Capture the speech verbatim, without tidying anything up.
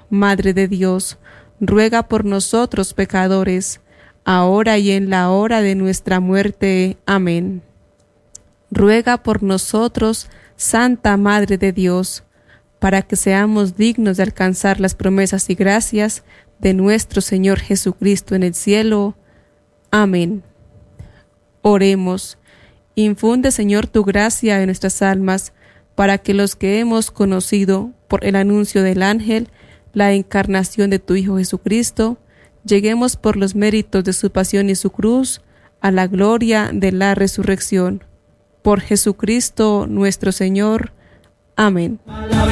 Madre de Dios, ruega por nosotros pecadores, ahora y en la hora de nuestra muerte. Amén. Ruega por nosotros, Santa Madre de Dios, para que seamos dignos de alcanzar las promesas y gracias de nuestro Señor Jesucristo en el cielo. Amén. Oremos. Infunde, Señor, tu gracia en nuestras almas, para que los que hemos conocido por el anuncio del ángel la encarnación de tu Hijo Jesucristo, lleguemos por los méritos de su pasión y su cruz a la gloria de la resurrección. Por Jesucristo nuestro Señor. Amén.